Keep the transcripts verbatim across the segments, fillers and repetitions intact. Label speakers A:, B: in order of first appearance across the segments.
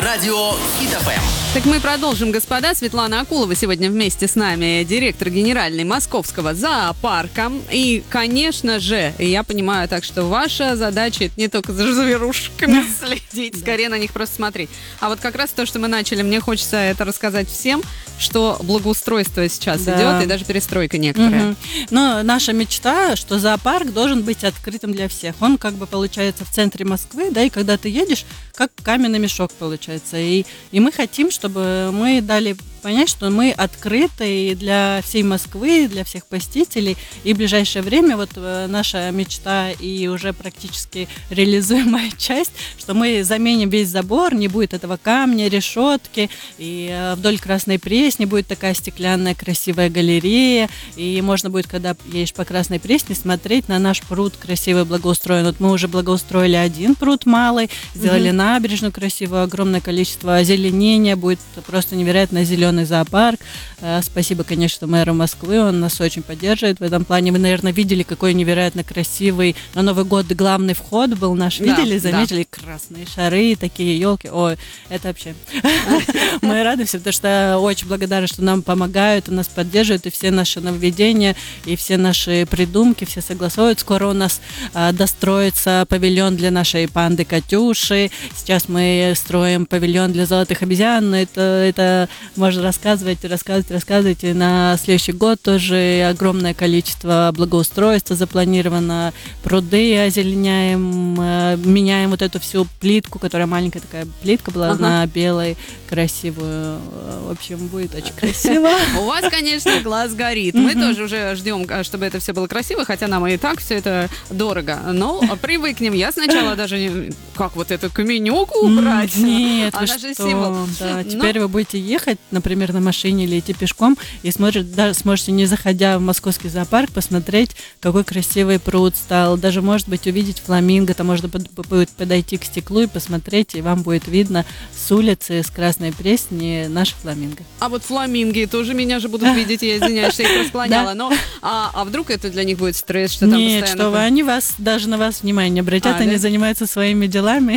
A: Радио Хит эф эм.
B: Так мы продолжим, господа. Светлана Акулова сегодня вместе с нами, директор генеральный Московского зоопарка. И, конечно же, я понимаю так, что ваша задача это не только за зверушками следить, скорее на них просто смотреть. А вот как раз то, что мы начали, мне хочется это рассказать всем, что благоустройство сейчас
C: Да.
B: идет, и даже перестройка некоторая.
C: Мгм. Но наша мечта, что зоопарк должен быть открытым для всех. Он как бы получается в центре Москвы, да, и когда ты едешь, как каменный мешок получается. И, и мы хотим, чтобы мы дали понять, что мы открыты и для всей Москвы, для всех посетителей. И в ближайшее время вот э, наша мечта и уже практически реализуемая часть, что мы заменим весь забор, не будет этого камня, решетки, и э, вдоль Красной Пресни будет такая стеклянная красивая галерея, и можно будет, когда едешь по Красной Пресне, смотреть на наш пруд красивый, благоустроен. Вот мы уже благоустроили один пруд малый, сделали
B: Мгм.
C: набережную красивую, огромное количество озеленения, будет просто невероятно зеленый зоопарк. Э, Спасибо, конечно, мэру Москвы, он нас очень поддерживает в этом плане. Вы, наверное, видели, какой невероятно красивый на Новый год главный вход был наш.
B: Да,
C: Видели,
B: да.
C: заметили? Красные шары, такие елки. Ой, это вообще... Мы рады все, потому что очень благодарны, что нам помогают, нас поддерживают, и все наши нововведения, и все наши придумки, все согласуют. Скоро у нас а, достроится павильон для нашей панды Катюши. Сейчас мы строим павильон для золотых обезьян. Но это, это можно рассказывать, рассказывать, рассказывать. И на следующий год тоже огромное количество благоустройства запланировано. Пруды озеленяем, э, меняем вот эту всю плитку, которая маленькая такая плитка была,
B: Ага.
C: на белой, красивую. В общем, будет очень красиво.
B: У вас, конечно, глаз горит. Мы
C: Мгм.
B: тоже уже ждем, а, чтобы это все было красиво, хотя нам и так все это дорого. Но привыкнем. Я сначала даже не... Как вот эту каменюку убрать?
C: Нет, вы
B: Она же
C: что?
B: символ.
C: Да,
B: Но-
C: теперь вы будете ехать, например, на машине или идти пешком, и смотрите, даже сможете, не заходя в московский зоопарк, посмотреть, какой красивый пруд стал. Даже, может быть, увидеть фламинго, там можно под- будет подойти к стеклу и посмотреть, и вам будет видно с улицы, с Красной Пресни наш фламинго.
B: А вот фламинги тоже меня же будут видеть, я извиняюсь, что я их расклоняла. Но а, а вдруг это для них будет стресс, что там
C: Нет,
B: постоянно...
C: что вы, они вас, даже на вас внимания не обратят,
B: А,
C: они
B: да?
C: занимаются своими делами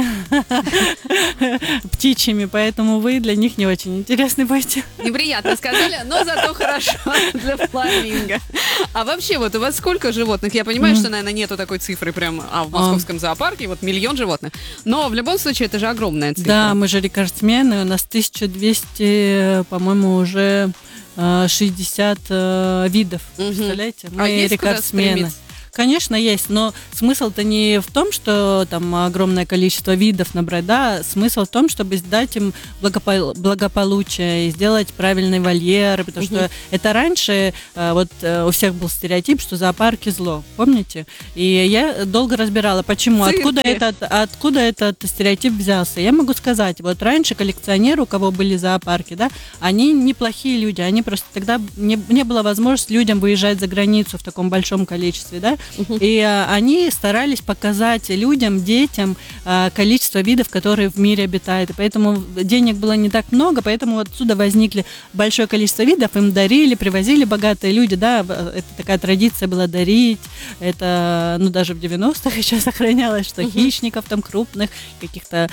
C: птичьими, поэтому вы для них не очень интересны будете.
B: Неприятно сказали, но зато хорошо для фламинго. А вообще, вот у вас сколько животных? Я понимаю,
C: Мгм.
B: что, наверное, нету такой цифры прям а в московском зоопарке, вот миллион животных. Но в любом случае, это же огромная цифра.
C: Да, мы же рекордсмены, у нас тысяча двести, по-моему, уже э, шестьдесят э, видов.
B: Мгм.
C: Представляете? Мы
B: А есть куда
C: рекордсмены.
B: стремиться?
C: Конечно, есть, но смысл-то не в том, что там огромное количество видов набрать, да, смысл в том, чтобы дать им благопол- благополучие и сделать правильный вольер, потому
B: Мгм.
C: что это раньше э, вот э, у всех был стереотип, что зоопарки зло, помните? И я долго разбирала, почему,
B: Цирки.
C: откуда этот, откуда этот стереотип взялся. Я могу сказать, вот раньше коллекционеры, у кого были зоопарки, да, они неплохие люди, они просто тогда не, не было возможности людям выезжать за границу в таком большом количестве, да,
B: Мгм.
C: и а, они старались показать людям, детям а, количество видов, которые в мире обитают. И поэтому денег было не так много, поэтому вот отсюда возникли большое количество видов, им дарили, привозили богатые люди, да, в- это такая традиция была дарить, это, ну, даже в девяностых еще сохранялось, что
B: Мгм.
C: хищников там крупных, каких-то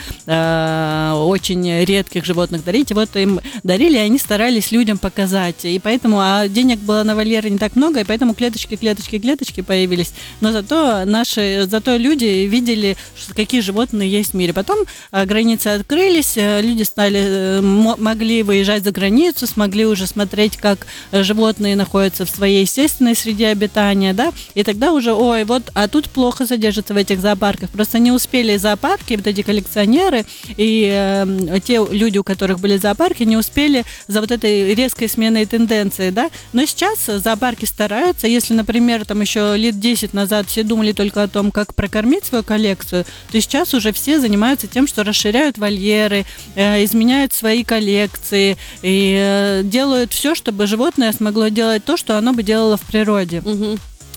C: а, очень редких животных дарить, и вот им дарили, и они старались людям показать, и поэтому, а денег было на вольеры не так много, и поэтому клеточки, клеточки, клеточки появились. Но зато наши, зато люди видели, что, какие животные есть в мире. Потом а, границы открылись, а, люди стали, э, мо- могли выезжать за границу, смогли уже смотреть, как э, животные находятся в своей естественной среде обитания, да, и тогда уже, ой, вот, а тут плохо содержатся в этих зоопарках. Просто не успели зоопарки, вот эти коллекционеры и э, те люди, у которых были зоопарки, не успели за вот этой резкой сменой тенденции, да. Но сейчас зоопарки стараются, если, например, там еще лет десять назад все думали только о том, как прокормить свою коллекцию, то сейчас уже все занимаются тем, что расширяют вольеры, э, изменяют свои коллекции и э, делают все, чтобы животное смогло делать то, что оно бы делало в природе.
B: Мгм.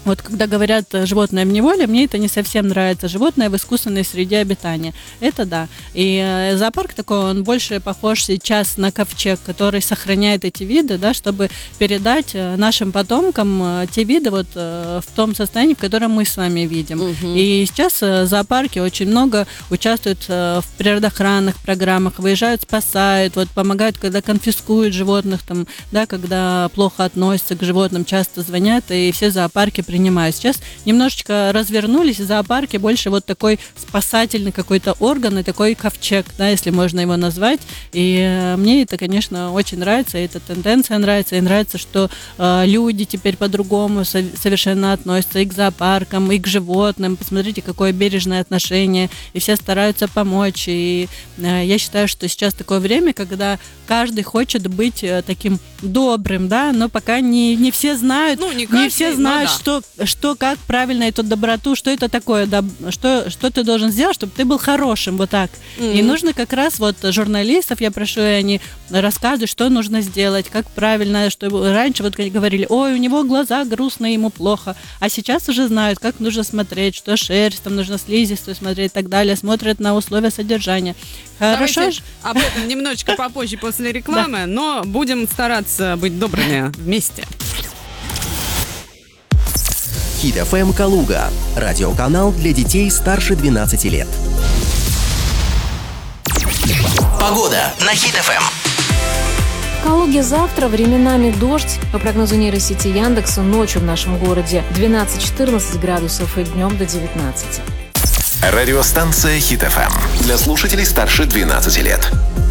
C: Вот когда говорят «животное в неволе», мне это не совсем нравится. Животное в искусственной среде обитания. Это да. И э, зоопарк такой, он больше похож сейчас на ковчег, который сохраняет эти виды, да, чтобы передать э, нашим потомкам э, те виды вот э, в том состоянии, в котором мы с вами видим.
B: Мгм.
C: И сейчас э, зоопарки очень много участвуют э, в природоохранных программах, выезжают, спасают, вот помогают, когда конфискуют животных, там, да, когда плохо относятся к животным, часто звонят, и все зоопарки принимают. Сейчас немножечко развернулись, зоопарки больше вот такой спасательный какой-то орган и такой ковчег, да, если можно его назвать. И э, мне это, конечно, очень нравится, и эта тенденция нравится, и нравится, что э, люди теперь по-другому со- совершенно относятся и к зоопаркам, и к животным. Посмотрите, какое бережное отношение, и все стараются помочь. И э, я считаю, что сейчас такое время, когда каждый хочет быть э, таким добрым, да, но пока не, не все знают,
B: Ну, не
C: не
B: каждый,
C: все
B: ну
C: знают,
B: да.
C: что, что, как правильно эту доброту, что это такое, доб- что, что ты должен сделать, чтобы ты был хорошим, вот так. И
B: Мгм.
C: нужно как раз вот журналистов, я прошу, и они рассказывают, что нужно сделать, как правильно, чтобы раньше вот говорили, ой, у него глаза грустные, ему плохо, а сейчас уже знают, как нужно смотреть, что шерсть, там нужно слизистую смотреть и так далее, смотрят на условия содержания. Хорошо
B: Давайте
C: ж?
B: об этом немножечко попозже после рекламы, но будем стараться быть добрыми вместе.
A: Хит эф эм Калуга. Радиоканал для детей старше двенадцати лет. Погода на Хит эф эм.
D: В Калуге завтра временами дождь. По прогнозу нейросети Яндекса, ночью в нашем городе двенадцать-четырнадцать градусов и днем до девятнадцати.
E: Радиостанция Хит эф эм. Для слушателей старше двенадцати лет.